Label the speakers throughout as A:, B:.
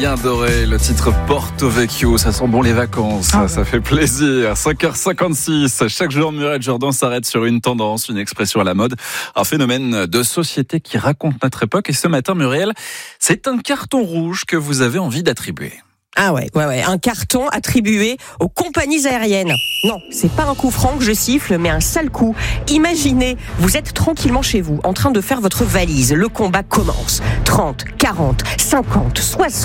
A: Adrien Doré, le titre Porto Vecchio, ça sent bon les vacances, ça fait plaisir. 5h56, chaque jour Muriel Jourdan s'arrête sur une tendance, une expression à la mode, un phénomène de société qui raconte notre époque. Et ce matin, Muriel, c'est un carton rouge que vous avez envie d'attribuer.
B: Ah ouais, un carton attribué aux compagnies aériennes. Non, c'est pas un coup franc que je siffle, mais un sale coup. Imaginez, vous êtes tranquillement chez vous, en train de faire votre valise. Le combat commence. 30, 40, 50,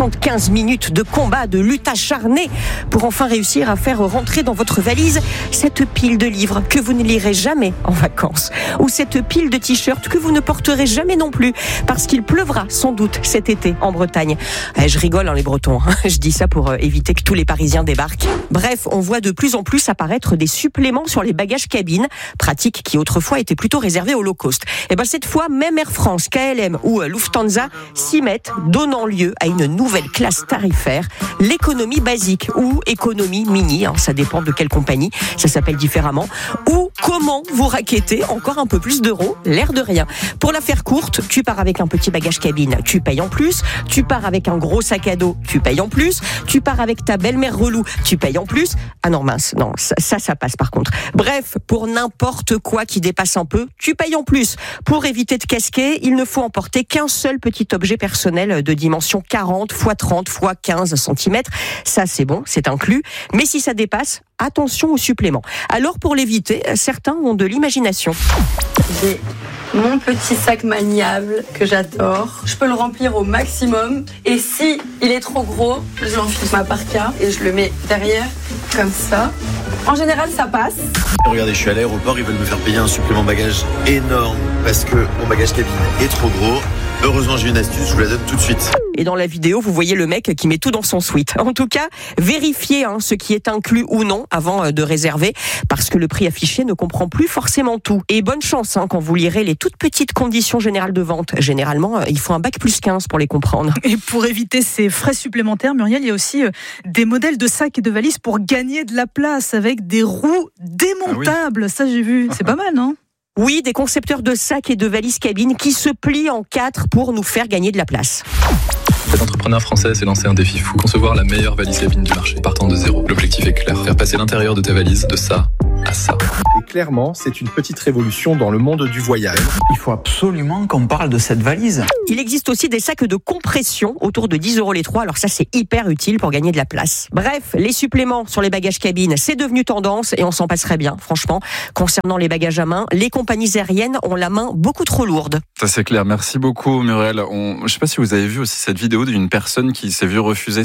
B: 75 minutes de combat, de lutte acharnée pour enfin réussir à faire rentrer dans votre valise cette pile de livres que vous ne lirez jamais en vacances. Ou cette pile de t-shirts que vous ne porterez jamais non plus, parce qu'il pleuvra sans doute cet été en Bretagne. Je rigole, les Bretons, je dis ça pour éviter que tous les Parisiens débarquent. Bref, on voit de plus en plus apparaître des suppléments sur les bagages cabines, pratique qui autrefois était plutôt réservée au low cost. Et cette fois, même Air France, KLM ou Lufthansa s'y mettent, donnant lieu à une nouvelle classe tarifaire, l'économie basique ou économie mini, ça dépend de quelle compagnie, ça s'appelle différemment, ou comment vous raquettez encore un peu plus d'euros, l'air de rien. Pour la faire courte, tu pars avec un petit bagage cabine, tu payes en plus, tu pars avec un gros sac à dos, tu payes en plus, tu pars avec ta belle-mère relou, tu payes en plus. Ah non mince, non, ça passe par contre. Bref, pour n'importe quoi qui dépasse un peu, tu payes en plus. Pour éviter de casquer, il ne faut emporter qu'un seul petit objet personnel de dimension 40 x 30 x 15 cm. Ça c'est bon, c'est inclus. Mais si ça dépasse, attention au supplément. Alors pour l'éviter, certains ont de l'imagination.
C: J'ai mon petit sac maniable que j'adore. Je peux le remplir au maximum. Et si il est trop gros, je l'enfile ma parka et je le mets derrière, comme ça. En général, ça passe.
D: Regardez, je suis à l'aéroport, ils veulent me faire payer un supplément bagage énorme parce que mon bagage cabine est trop gros. Heureusement, j'ai une astuce, je vous la donne tout de suite.
B: Et dans la vidéo, vous voyez le mec qui met tout dans son suite. En tout cas, vérifiez ce qui est inclus ou non avant de réserver, parce que le prix affiché ne comprend plus forcément tout. Et bonne chance quand vous lirez les toutes petites conditions générales de vente. Généralement, il faut un bac plus 15 pour les comprendre.
E: Et pour éviter ces frais supplémentaires, Muriel, il y a aussi des modèles de sacs et de valises pour gagner de la place avec des roues démontables. Ah oui. Ça, j'ai vu. C'est pas mal, non ?
B: Oui, des concepteurs de sacs et de valises cabines qui se plient en 4 pour nous faire gagner de la place.
F: Cet entrepreneur français s'est lancé un défi fou. Concevoir la meilleure valise cabine du marché, partant de zéro. L'objectif est clair, faire passer l'intérieur de ta valise de ça à ça.
G: Et clairement, c'est une petite révolution dans le monde du voyage.
H: Il faut absolument qu'on parle de cette valise.
B: Il existe aussi des sacs de compression autour de 10 € les 3. Alors ça, c'est hyper utile pour gagner de la place. Bref, les suppléments sur les bagages cabines, c'est devenu tendance et on s'en passerait bien, franchement. Concernant les bagages à main, les compagnies aériennes ont la main beaucoup trop lourde.
A: Ça, c'est clair. Merci beaucoup, Muriel. Je ne sais pas si vous avez vu aussi cette vidéo d'une personne qui s'est vue refuser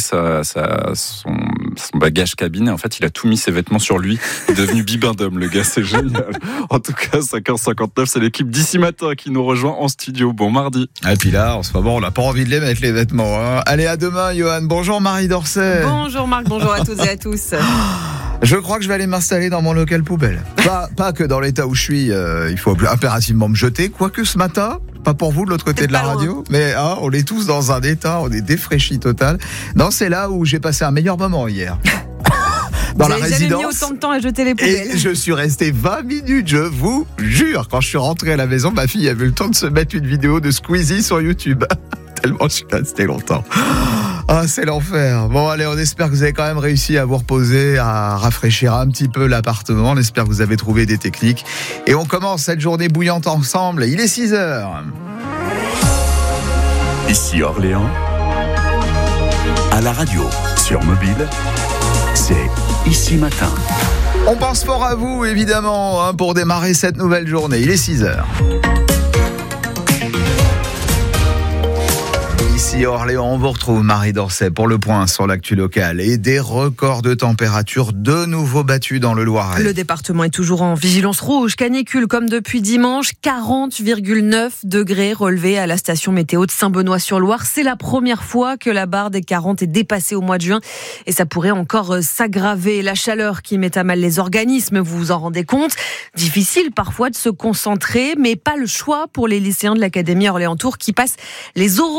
A: son bagage cabine. Et en fait, il a tout mis ses vêtements sur lui. Il est devenu bibendum, le gars. C'est génial. En tout cas, 5h59, c'est l'équipe d'ici matin qui nous rejoint en studio. Bon mardi.
I: Et puis là, en ce moment, on n'a pas envie de les mettre, les vêtements. Allez, à demain, Johan. Bonjour, Marie Dorset.
J: Bonjour, Marc. Bonjour à toutes et à tous.
I: Je crois que je vais aller m'installer dans mon local poubelle. Pas que dans l'état où je suis, il faut impérativement me jeter. Quoique ce matin, pas pour vous de l'autre côté de la radio, mais on est tous dans un état, on est défraîchis total. Non, c'est là où j'ai passé un meilleur moment hier. Dans la résidence. Vous
J: avez mis autant de temps à jeter les poubelles.
I: Et je suis resté 20 minutes, je vous jure. Quand je suis rentré à la maison, ma fille avait eu le temps de se mettre une vidéo de Squeezie sur YouTube. Tellement je suis resté longtemps. Ah, c'est l'enfer. Bon, allez, on espère que vous avez quand même réussi à vous reposer, à rafraîchir un petit peu l'appartement. On espère que vous avez trouvé des techniques. Et on commence cette journée bouillante ensemble. Il est 6h.
K: Ici Orléans, à la radio, sur mobile, c'est Ici Matin.
I: On pense fort à vous, évidemment, pour démarrer cette nouvelle journée. Il est 6h. Ici Orléans, on vous retrouve Marie Dorset pour le point sur l'actu locale et des records de température de nouveau battus dans le Loiret.
J: Le département est toujours en vigilance rouge, canicule comme depuis dimanche, 40,9 degrés relevés à la station météo de Saint-Benoît-sur-Loire. C'est la première fois que la barre des 40 est dépassée au mois de juin et ça pourrait encore s'aggraver. La chaleur qui met à mal les organismes, vous vous en rendez compte. Difficile parfois de se concentrer, mais pas le choix pour les lycéens de l'Académie Orléans-Tours qui passent les oraux du bac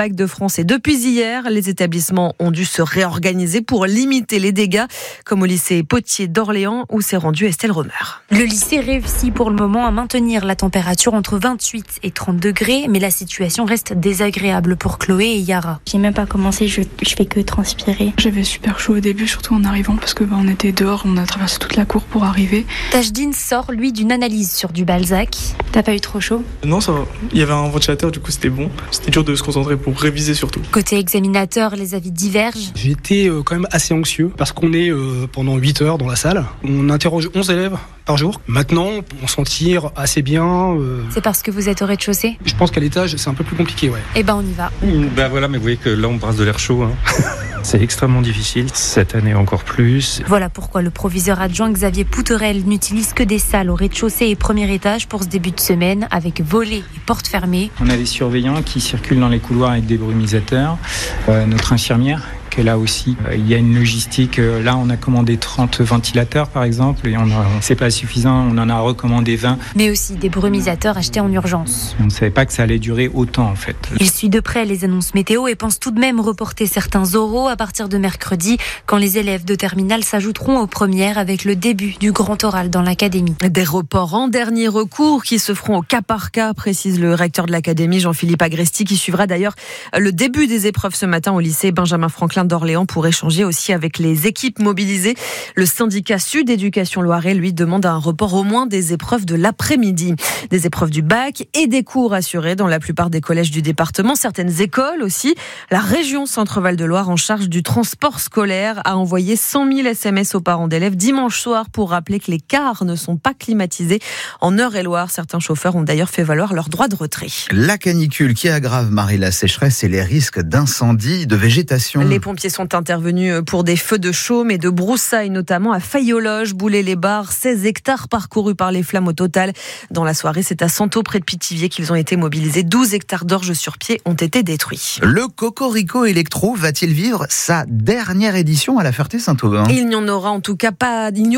J: bac de français. Depuis hier, les établissements ont dû se réorganiser pour limiter les dégâts, comme au lycée Potier d'Orléans où s'est rendue Estelle Romer.
L: Le lycée réussit pour le moment à maintenir la température entre 28 et 30 degrés, mais la situation reste désagréable pour Chloé et Yara.
M: J'ai même pas commencé, je fais que transpirer.
N: J'avais super chaud au début, surtout en arrivant, parce que on était dehors, on a traversé toute la cour pour arriver.
L: Tajdine sort, lui, d'une analyse sur du Balzac. T'as pas eu trop chaud ?
O: Non, ça va. Il y avait un ventilateur, du coup c'était bon. C'était dur de se concentrer pour réviser surtout.
L: Côté examinateur, les avis divergent.
P: J'étais quand même assez anxieux parce qu'on est pendant 8 heures dans la salle. On interroge 11 élèves par jour. Maintenant, on s'en tire assez bien.
L: C'est parce que vous êtes au rez-de-chaussée ?
P: Je pense qu'à l'étage, c'est un peu plus compliqué, ouais.
L: Eh ben, on y va.
Q: Ben voilà, mais vous voyez que là, on brasse de l'air chaud. C'est extrêmement difficile, cette année encore plus.
L: Voilà pourquoi le proviseur adjoint Xavier Pouterel n'utilise que des salles au rez-de-chaussée et premier étage pour ce début de semaine, avec volets et portes fermées.
R: On a des surveillants qui circulent dans les couloirs avec des brumisateurs. Notre infirmière, qui est là aussi. Il y a une logistique. Là, on a commandé 30 ventilateurs, par exemple, et c'est pas suffisant. On en a recommandé 20.
L: Mais aussi des brumisateurs achetés en urgence.
R: On ne savait pas que ça allait durer autant, en fait.
L: Il suit de près les annonces météo et pense tout de même reporter certains oraux à partir de mercredi, quand les élèves de terminale s'ajouteront aux premières avec le début du grand oral dans l'académie.
J: Des reports en dernier recours qui se feront au cas par cas, précise le recteur de l'académie, Jean-Philippe Agresti, qui suivra d'ailleurs le début des épreuves ce matin au lycée Benjamin Franklin d'Orléans pour échanger aussi avec les équipes mobilisées. Le syndicat Sud Éducation Loiret, lui, demande un report au moins des épreuves de l'après-midi. Des épreuves du bac et des cours assurés dans la plupart des collèges du département. Certaines écoles aussi. La région Centre-Val de Loire, en charge du transport scolaire, a envoyé 100 000 SMS aux parents d'élèves dimanche soir pour rappeler que les cars ne sont pas climatisés. En Eure-et-Loire, certains chauffeurs ont d'ailleurs fait valoir leur droit de retrait.
I: La canicule qui aggrave, Marie, la sécheresse et les risques d'incendie, de végétation.
J: Les pompiers sont intervenus pour des feux de chaume et de broussailles, notamment à Fayologe, Boulay-les-Barres, 16 hectares parcourus par les flammes au total. Dans la soirée, c'est à Santo, près de Pithiviers, qu'ils ont été mobilisés. 12 hectares d'orge sur pied ont été détruits.
I: Le Cocorico Électro va-t-il vivre sa dernière édition à la Ferté-Saint-Aubin ?
J: Il n'y aura en tout cas pas de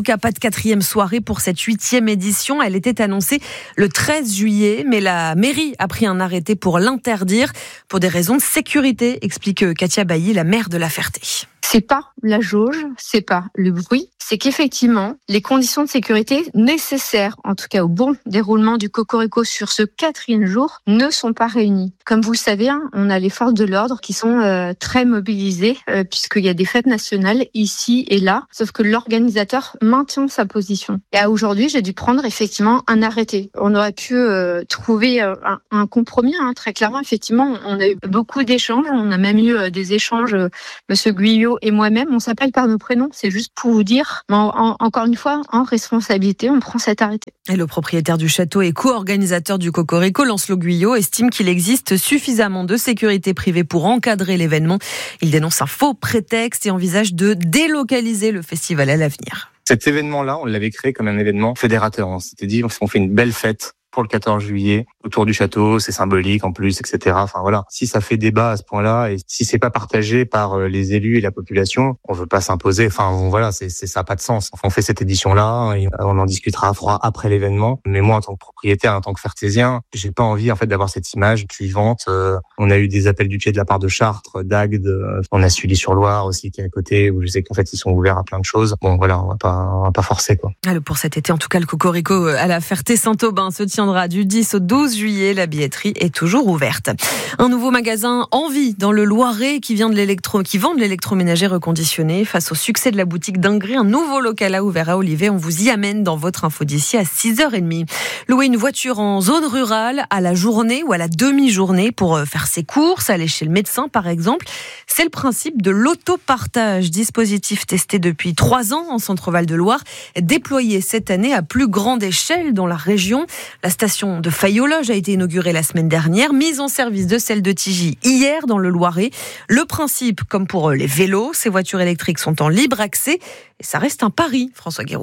J: 4e soirée pour cette 8e édition. Elle était annoncée le 13 juillet, mais la mairie a pris un arrêté pour l'interdire pour des raisons de sécurité, explique Katia Bailly, la maire de la Ferté.
S: C'est pas la jauge, c'est pas le bruit, c'est qu'effectivement, les conditions de sécurité nécessaires, en tout cas au bon déroulement du Cocorico sur ce 4e jour, ne sont pas réunies. Comme vous le savez, on a les forces de l'ordre qui sont très mobilisées, puisqu'il y a des fêtes nationales ici et là, sauf que l'organisateur maintient sa position. Et aujourd'hui, j'ai dû prendre effectivement un arrêté. On aurait pu trouver un compromis, très clairement. Effectivement, on a eu beaucoup d'échanges, on a même eu des échanges, Monsieur Guyot et moi-même, on s'appelle par nos prénoms, c'est juste pour vous dire, mais encore une fois, en responsabilité, on prend cet arrêté.
J: Et le propriétaire du château et co-organisateur du Cocorico, Lancelot Guyot, estime qu'il existe suffisamment de sécurité privée pour encadrer l'événement. Il dénonce un faux prétexte et envisage de délocaliser le festival à l'avenir.
T: Cet événement-là, on l'avait créé comme un événement fédérateur. On s'était dit, on fait une belle fête pour le 14 juillet, autour du château, c'est symbolique en plus, etc. Enfin voilà, si ça fait débat à ce point-là, et si c'est pas partagé par les élus et la population, on veut pas s'imposer. Enfin voilà, ça a pas de sens. Enfin, on fait cette édition-là, et on en discutera à froid après l'événement. Mais moi, en tant que propriétaire, en tant que fertésien, j'ai pas envie en fait d'avoir cette image suivante. On a eu des appels du pied de la part de Chartres, d'Agde, on a Sully-sur-Loire aussi qui est à côté, où je sais qu'en fait ils sont ouverts à plein de choses. Bon voilà, on va pas forcer quoi.
J: Alors pour cet été, en tout cas, le Cocorico à la Ferté-Saint-Aubin se tiendra du 10 au 12 juillet. La billetterie est toujours ouverte. Un nouveau magasin Envie dans le Loiret qui vend de l'électroménager reconditionné. Face au succès de la boutique d'Ingré, un nouveau local a ouvert à Olivet. On vous y amène dans votre info d'ici à 6h30. Louer une voiture en zone rurale à la journée ou à la demi-journée pour faire ses courses, aller chez le médecin par exemple, c'est le principe de l'autopartage. Dispositif testé depuis 3 ans en Centre-Val de Loire, déployé cette année à plus grande échelle dans la région. La station de Fayologe a été inaugurée la semaine dernière, mise en service de celle de Tigy hier dans le Loiret. Le principe, comme pour les vélos, ces voitures électriques sont en libre accès et ça reste un pari, François Guéraud.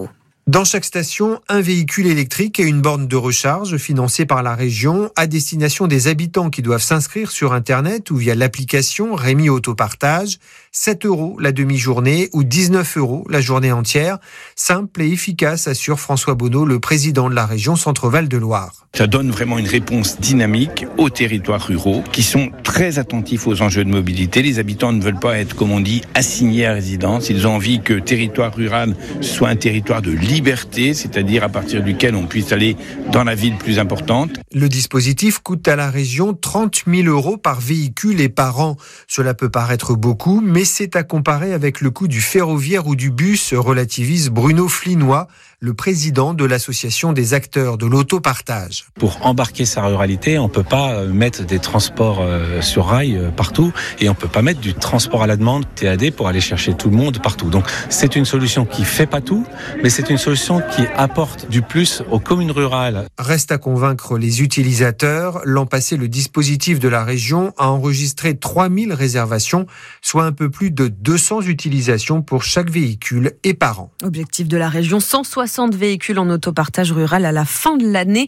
U: Dans chaque station, un véhicule électrique et une borne de recharge financée par la région à destination des habitants qui doivent s'inscrire sur Internet ou via l'application Rémi Autopartage. 7 € la demi-journée ou 19 € la journée entière. Simple et efficace, assure François Bonneau, le président de la région Centre-Val de Loire.
V: Ça donne vraiment une réponse dynamique aux territoires ruraux qui sont très attentifs aux enjeux de mobilité. Les habitants ne veulent pas être, comme on dit, assignés à résidence. Ils ont envie que le territoire rural soit un territoire de liberté, c'est-à-dire à partir duquel on puisse aller dans la ville plus importante.
U: Le dispositif coûte à la région 30 000 € par véhicule et par an. Cela peut paraître beaucoup, mais c'est à comparer avec le coût du ferroviaire ou du bus, relativise Bruno Flinois, le président de l'association des acteurs de l'autopartage.
W: Pour embarquer sa ruralité, on ne peut pas mettre des transports sur rail partout et on ne peut pas mettre du transport à la demande TAD pour aller chercher tout le monde partout. Donc c'est une solution qui ne fait pas tout, mais c'est une solution qui apporte du plus aux communes rurales.
U: Reste à convaincre les utilisateurs. L'an passé, le dispositif de la région a enregistré 3000 réservations, soit un peu plus de 200 utilisations pour chaque véhicule et par an.
J: Objectif de la région, 160 véhicules en autopartage rural à la fin de l'année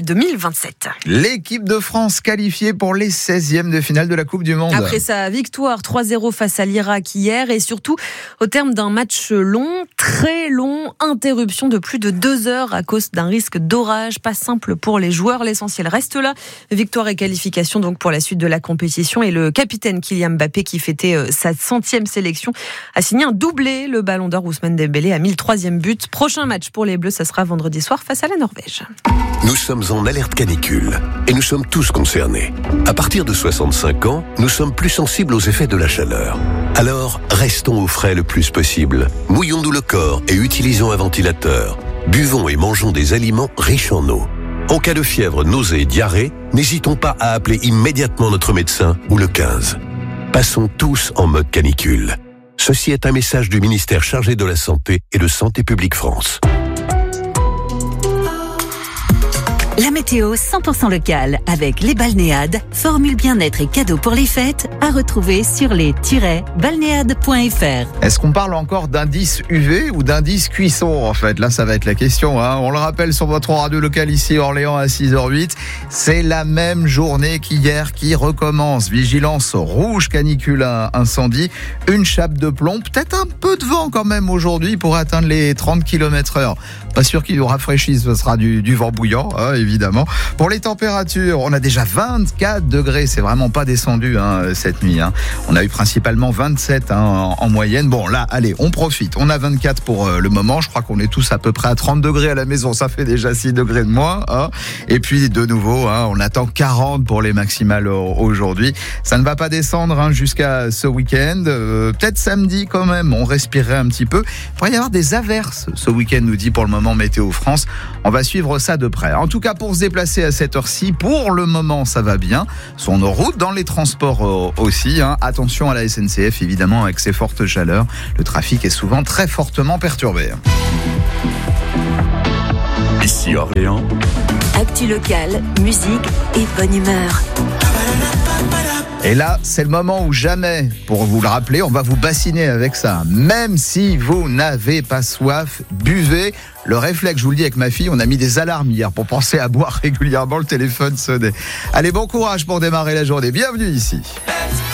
J: 2027.
I: L'équipe de France qualifiée pour les 16e de finale de la Coupe du Monde.
J: Après sa victoire 3-0 face à l'Irak hier et surtout au terme d'un match long, très long, interruption de plus de 2 heures à cause d'un risque d'orage. Pas simple pour les joueurs, l'essentiel reste là. Victoire et qualification donc pour la suite de la compétition et le capitaine Kylian Mbappé qui fêtait sa 100e sélection a signé un doublé. Le Ballon d'Or Ousmane Dembélé a mis le 3e but. Prochain match pour les Bleus, ça sera vendredi soir face à la Norvège.
X: Nous sommes en alerte canicule et nous sommes tous concernés. À partir de 65 ans, nous sommes plus sensibles aux effets de la chaleur. Alors, restons au frais le plus possible. Mouillons-nous le corps et utilisons un ventilateur. Buvons et mangeons des aliments riches en eau. En cas de fièvre, nausée et diarrhée, n'hésitons pas à appeler immédiatement notre médecin ou le 15. Passons tous en mode canicule. Ceci est un message du ministère chargé de la Santé et de Santé publique France.
Y: La météo 100% locale avec les balnéades, formule bien-être et cadeaux pour les fêtes à retrouver sur les-balnéades.fr.
I: Est-ce qu'on parle encore d'indice UV ou d'indice cuisson en fait? Là ça va être la question. On le rappelle sur votre radio locale ici Orléans à 6h08. C'est la même journée qu'hier qui recommence. Vigilance rouge, canicule, incendie, une chape de plomb, peut-être un peu de vent quand même aujourd'hui pour atteindre les 30 km/h. Pas sûr qu'il nous rafraîchisse, ce sera du vent bouillant, évidemment. Pour les températures, on a déjà 24 degrés, c'est vraiment pas descendu cette nuit. On a eu principalement 27 en moyenne. Bon là, allez, on profite. On a 24 pour le moment, je crois qu'on est tous à peu près à 30 degrés à la maison, ça fait déjà 6 degrés de moins. Et puis de nouveau, on attend 40 pour les maximales aujourd'hui. Ça ne va pas descendre jusqu'à ce week-end. Peut-être samedi quand même, on respirerait un petit peu. Il pourrait y avoir des averses ce week-end, nous dit pour le moment Météo France. On va suivre ça de près. En tout cas, pour se déplacer à cette heure-ci, pour le moment, ça va bien. Sur nos routes, dans les transports aussi. Attention à la SNCF, évidemment, avec ces fortes chaleurs. Le trafic est souvent très fortement perturbé.
K: Ici Orléans.
Y: Actu locale, musique et bonne humeur.
I: Et là, c'est le moment où jamais, pour vous le rappeler, on va vous bassiner avec ça. Même si vous n'avez pas soif, buvez. Le réflexe, je vous le dis avec ma fille, on a mis des alarmes hier pour penser à boire régulièrement, le téléphone sonnait. Allez, bon courage pour démarrer la journée. Bienvenue ici.